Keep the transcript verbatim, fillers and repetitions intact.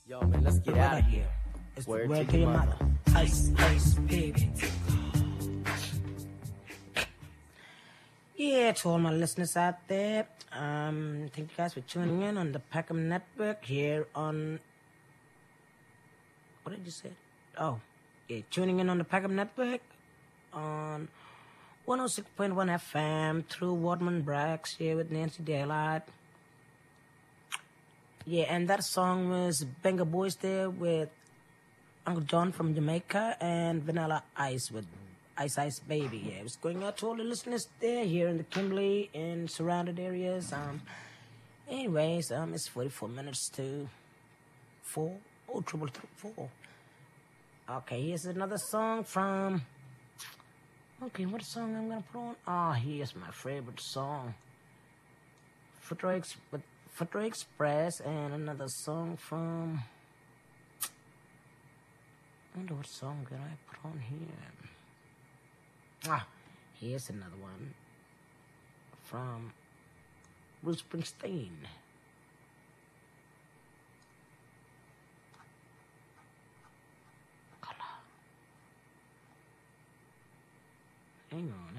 Yo, man, let's get out of here. It's Word the word to to your your mother. mother. Ice, ice, baby. Yeah, to all my listeners out there, um, thank you guys for tuning in on the Peckham Network here on. What did you say? Oh, yeah, tuning in on the Peckham Network on one oh six point one F M through Wadman Brax here with Nancy Daylight. Yeah, and that song was Benga Boys there with Uncle John from Jamaica and Vanilla Ice with Ice Ice Baby. Yeah, it was going out to all the listeners there here in the Kimberley and surrounded areas. Um, anyways, um, it's forty-four minutes to four. Oh, triple three, four. Okay, here's another song from. Okay, what song I'm gonna put on? Ah, oh, here's my favorite song. Footray Ex- with Footray Express and another song from. I wonder what song can I put on here. Ah, here's another one from Bruce Springsteen. Hang on,